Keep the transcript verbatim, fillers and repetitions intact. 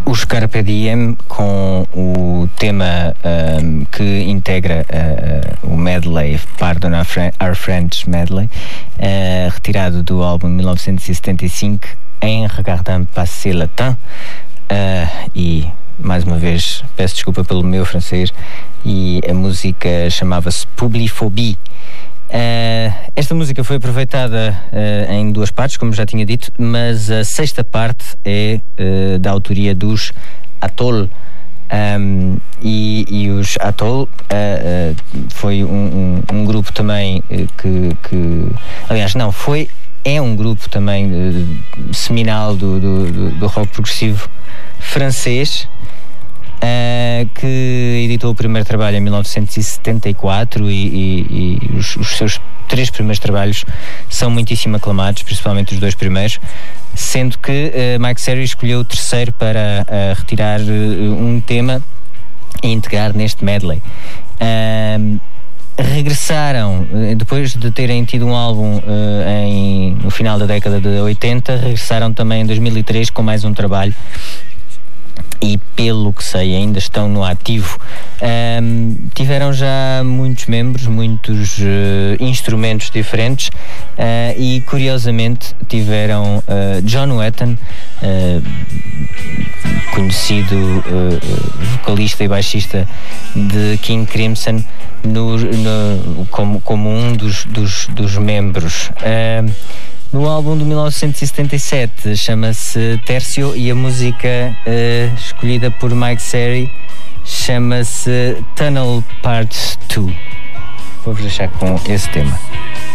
Os Carpe Diem, com o tema um, que integra uh, o medley Pardon Our, Fre- Our French Medley, uh, retirado do álbum mil novecentos e setenta e cinco, em Regardant Passé Latin, uh, e mais uma vez peço desculpa pelo meu francês, e a música chamava-se Publiphobie. Uh, esta música foi aproveitada uh, em duas partes, como já tinha dito, mas a sexta parte é uh, da autoria dos Atoll. Um, e, e os Atoll uh, uh, foi um, um, um grupo também uh, que, que aliás não, foi é um grupo também uh, seminal do, do, do, do rock progressivo francês, Uh, que editou o primeiro trabalho em mil novecentos e setenta e quatro, e, e, e os, os seus três primeiros trabalhos são muitíssimo aclamados, principalmente os dois primeiros, sendo que uh, Mike Serry escolheu o terceiro para uh, retirar uh, um tema e integrar neste medley. Uh, regressaram, depois de terem tido um álbum uh, em, no final da década de oitenta, regressaram também em dois mil e três com mais um trabalho, e pelo que sei ainda estão no ativo. Um, tiveram já muitos membros, muitos uh, instrumentos diferentes, uh, e curiosamente tiveram uh, John Wetton, uh, conhecido uh, vocalista e baixista de King Crimson, no, no, como, como um dos, dos, dos membros. Uh, No álbum de mil novecentos e setenta e sete chama-se Tercio, e a música uh, escolhida por Mike Serry chama-se Tunnel Part dois. Vou-vos deixar com esse tema.